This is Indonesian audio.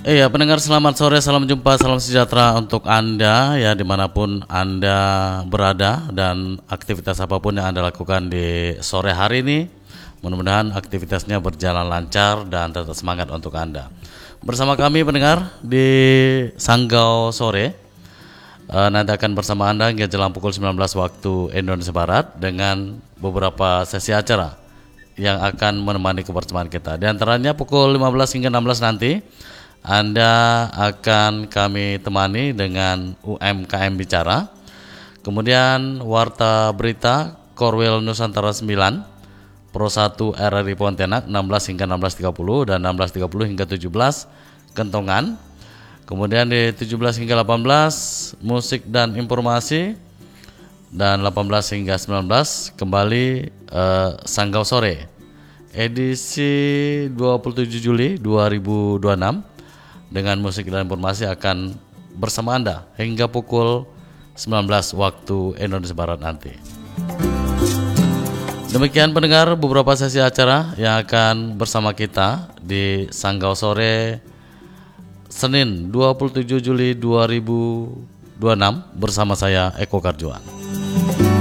Iya, pendengar selamat sore, salam jumpa, salam sejahtera untuk Anda ya dimanapun Anda berada dan aktivitas apapun yang Anda lakukan di sore hari ini. Mudah-mudahan aktivitasnya berjalan lancar dan tetap semangat untuk Anda. Bersama kami pendengar di Sanggau Sore, nanti akan bersama Anda hingga jelang pukul 19 waktu Indonesia Barat dengan beberapa sesi acara yang akan menemani kebersamaan kita. Di antaranya pukul 15 hingga 16 nanti Anda akan kami temani dengan UMKM Bicara. Kemudian Warta Berita Korwil Nusantara 9 Pro 1 RRI Pontianak 16 hingga 16.30 dan 16.30 hingga 17 Kentongan. Kemudian di 17 hingga 18 Musik dan Informasi, dan 18 hingga 19 kembali Sanggau Sore edisi 27 Juli 2026 dengan musik dan informasi akan bersama Anda hingga pukul 19 waktu Indonesia Barat nanti. Demikian pendengar beberapa sesi acara yang akan bersama kita di Sanggau Sore Senin 27 Juli 2026 bersama saya Eko Karjuan.